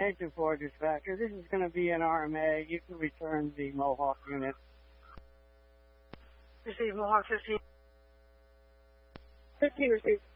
Agent 4 dispatcher, this is going to be an RMA. You can return the Mohawk unit. Receive Mohawk 15. 15 received.